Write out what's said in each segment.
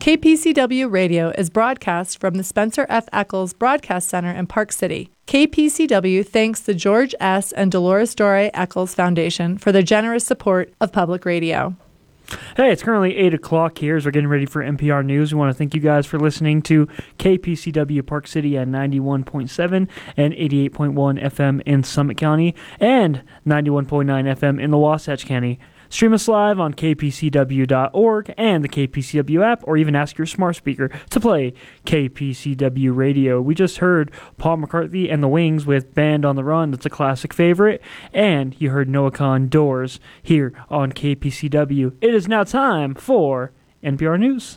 KPCW Radio is broadcast from the Spencer F. Eccles Broadcast Center in Park City. KPCW thanks the George S. and Dolores Dore Eccles Foundation for their generous support of public radio. Hey, it's currently 8 o'clock here as we're getting ready for NPR News. We want to thank you guys for listening to KPCW Park City at 91.7 and 88.1 FM in Summit County and 91.9 FM in the Wasatch County. Stream us live on kpcw.org and the KPCW app, or even ask your smart speaker to play KPCW Radio. We just heard Paul McCartney and the Wings with Band on the Run. That's a classic favorite. And you heard Noah Kahan, Doors, here on KPCW. It is now time for NPR News.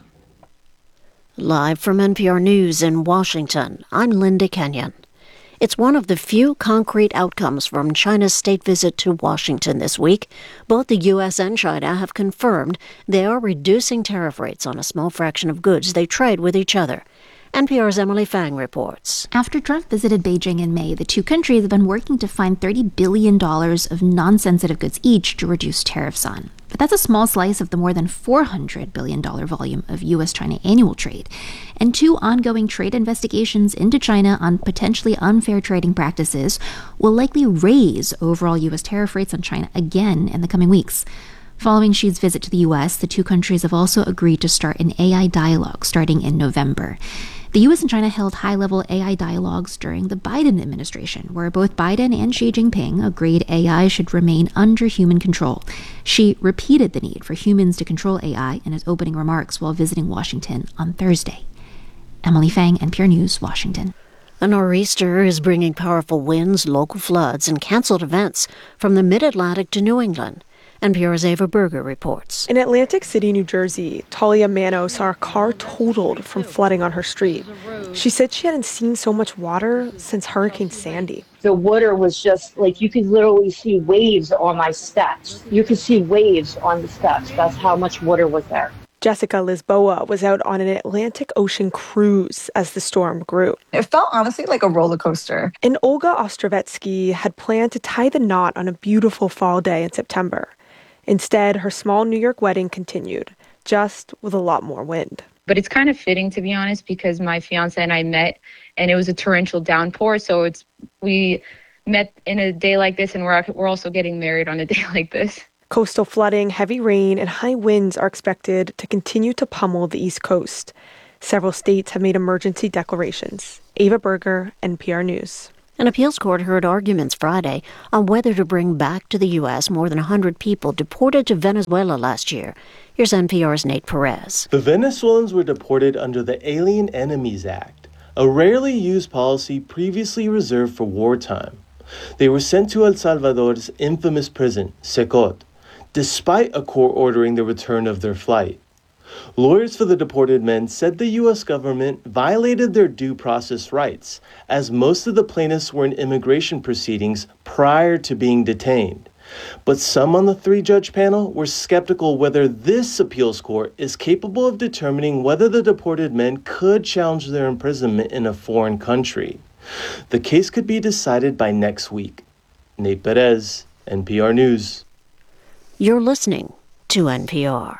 Live from NPR News in Washington, I'm Linda Kenyon. It's one of the few concrete outcomes from China's state visit to Washington this week. Both the U.S. and China have confirmed they are reducing tariff rates on a small fraction of goods they trade with each other. NPR's Emily Fang reports. After Trump visited Beijing in May, the two countries have been working to find $30 billion of non-sensitive goods each to reduce tariffs on. But that's a small slice of the more than $400 billion volume of U.S.-China annual trade. And two ongoing trade investigations into China on potentially unfair trading practices will likely raise overall U.S. tariff rates on China again in the coming weeks. Following Xi's visit to the U.S., the two countries have also agreed to start an AI dialogue starting in November. The U.S. and China held high-level AI dialogues during the Biden administration, where both Biden and Xi Jinping agreed AI should remain under human control. Xi repeated the need for humans to control AI in his opening remarks while visiting Washington on Thursday. Emily Fang, NPR News, Washington. A nor'easter is bringing powerful winds, local floods, and canceled events from the mid-Atlantic to New England. NPR's Ava Berger reports. In Atlantic City, New Jersey, Talia Mano saw her car totaled from flooding on her street. She said she hadn't seen so much water since Hurricane Sandy. The water was just like you could literally see waves on my steps. You could see waves on the steps. That's how much water was there. Jessica Lisboa was out on an Atlantic Ocean cruise as the storm grew. It felt honestly like a roller coaster. And Olga Ostrovetsky had planned to tie the knot on a beautiful fall day in September. Instead, her small New York wedding continued, just with a lot more wind. But it's kind of fitting, to be honest, because my fiance and I met, and it was a torrential downpour. So we met in a day like this, and we're also getting married on a day like this. Coastal flooding, heavy rain, and high winds are expected to continue to pummel the East Coast. Several states have made emergency declarations. Ava Berger, NPR News. An appeals court heard arguments Friday on whether to bring back to the U.S. more than 100 people deported to Venezuela last year. Here's NPR's Nate Perez. The Venezuelans were deported under the Alien Enemies Act, a rarely used policy previously reserved for wartime. They were sent to El Salvador's infamous prison, Secot, despite a court ordering the return of their flight. Lawyers for the deported men said the U.S. government violated their due process rights, as most of the plaintiffs were in immigration proceedings prior to being detained. But some on the three-judge panel were skeptical whether this appeals court is capable of determining whether the deported men could challenge their imprisonment in a foreign country. The case could be decided by next week. Nate Perez, NPR News. You're listening to NPR.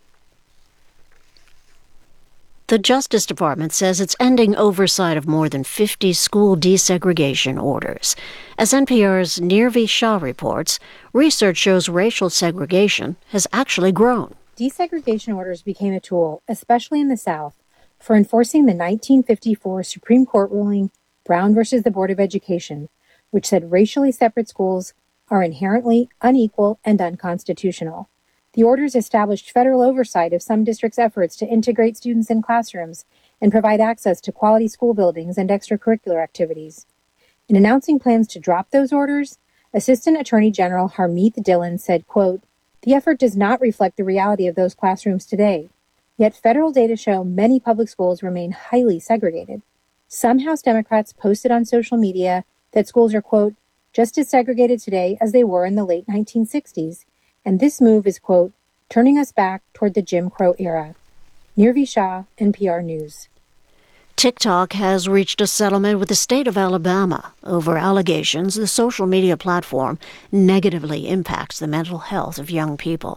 The Justice Department says it's ending oversight of more than 50 school desegregation orders. As NPR's Nirvi Shah reports, research shows racial segregation has actually grown. Desegregation orders became a tool, especially in the South, for enforcing the 1954 Supreme Court ruling Brown versus the Board of Education, which said racially separate schools are inherently unequal and unconstitutional. The orders established federal oversight of some districts' efforts to integrate students in classrooms and provide access to quality school buildings and extracurricular activities. In announcing plans to drop those orders, Assistant Attorney General Harmeet Dillon said, quote, "The effort does not reflect the reality of those classrooms today. Yet federal data show many public schools remain highly segregated. Some House Democrats posted on social media that schools are, quote, just as segregated today as they were in the late 1960s. And this move is, quote, turning us back toward the Jim Crow era." Nirvi Shah, NPR News. TikTok has reached a settlement with the state of Alabama over allegations the social media platform negatively impacts the mental health of young people.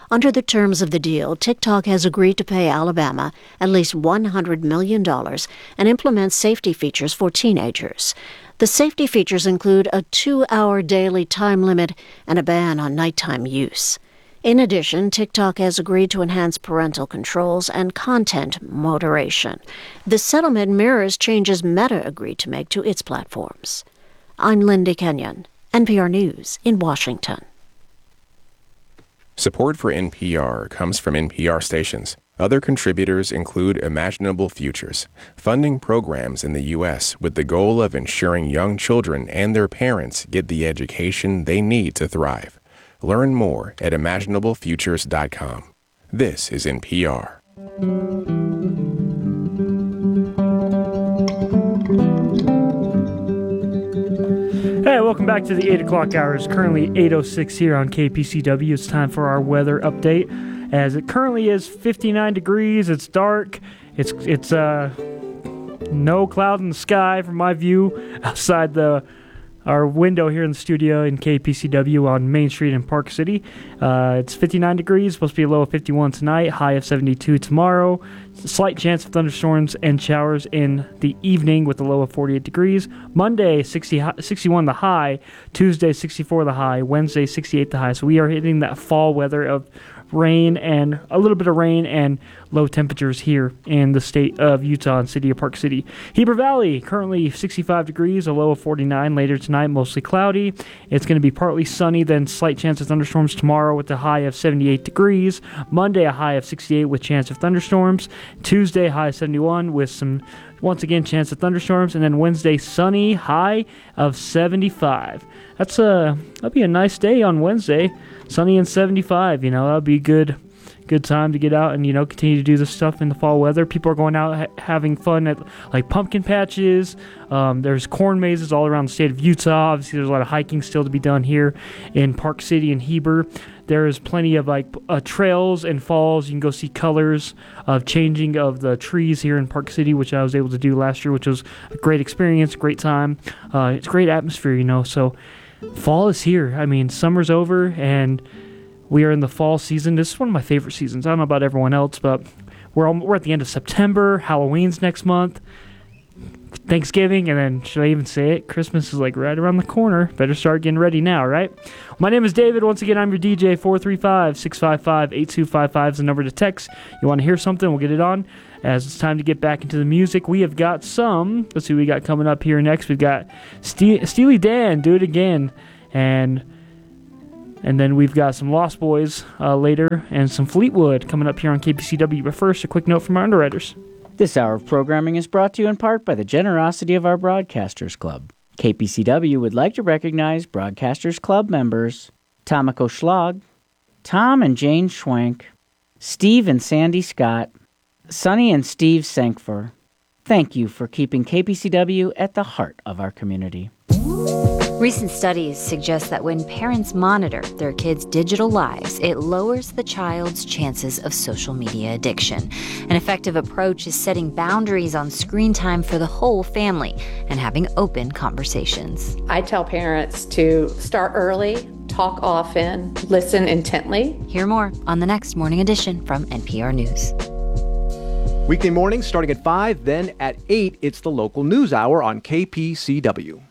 Under the terms of the deal, TikTok has agreed to pay Alabama at least $100 million and implement safety features for teenagers. The safety features include a 2-hour daily time limit and a ban on nighttime use. In addition, TikTok has agreed to enhance parental controls and content moderation. The settlement mirrors changes Meta agreed to make to its platforms. I'm Linda Kenyon, NPR News in Washington. Support for NPR comes from NPR stations. Other contributors include Imaginable Futures, funding programs in the U.S. with the goal of ensuring young children and their parents get the education they need to thrive. Learn more at imaginablefutures.com. This is NPR. Hey, welcome back to the 8 o'clock hour. It's currently 8:06 here on KPCW. It's time for our weather update. As it currently is 59 degrees, it's dark, it's no cloud in the sky from my view outside our window here in the studio in KPCW on Main Street in Park City. It's 59 degrees, supposed to be a low of 51 tonight, high of 72 tomorrow. Slight chance of thunderstorms and showers in the evening with a low of 48 degrees. Monday, 61 the high. Tuesday, 64 the high. Wednesday, 68 the high. So we are hitting that fall weather of rain and a little bit of rain and low temperatures here in the state of Utah and city of Park City. Heber Valley, currently 65 degrees, a low of 49. Later tonight, mostly cloudy. It's going to be partly sunny, then slight chance of thunderstorms tomorrow with a high of 78 degrees. Monday, a high of 68 with chance of thunderstorms. Tuesday, high of 71 with some, once again, chance of thunderstorms. And then Wednesday, sunny, high of 75. That'll be a nice day on Wednesday. Sunny and 75, that'll be good time to get out and, continue to do this stuff in the fall weather. People are going out having fun at, like, pumpkin patches. There's corn mazes all around the state of Utah. Obviously, there's a lot of hiking still to be done here in Park City and Heber. There's plenty of, trails and falls. You can go see colors of changing of the trees here in Park City, which I was able to do last year, which was a great experience, great time. It's a great atmosphere, so fall is here. I mean, summer's over, and we are in the fall season. This is one of my favorite seasons. I don't know about everyone else, but we're at the end of September. Halloween's next month. Thanksgiving, and then, should I even say it? Christmas is right around the corner. Better start getting ready now, right? My name is David. Once again, I'm your DJ. 435-655-8255 is the number to text. You want to hear something? We'll get it on. As it's time to get back into the music, we have got let's see what we got coming up here next. We've got Steely Dan, Do It Again, and then we've got some Lost Boys later, and some Fleetwood coming up here on KPCW. But first, a quick note from our underwriters. This hour of programming is brought to you in part by the generosity of our Broadcasters Club. KPCW would like to recognize Broadcasters Club members Tomiko Schlag, Tom and Jane Schwenk, Steve and Sandy Scott, Sonny and Steve Sankfor. Thank you for keeping KPCW at the heart of our community. Recent studies suggest that when parents monitor their kids' digital lives, it lowers the child's chances of social media addiction. An effective approach is setting boundaries on screen time for the whole family and having open conversations. I tell parents to start early, talk often, listen intently. Hear more on the next Morning Edition from NPR News. Weekday mornings starting at 5, then at 8, it's the local news hour on KPCW.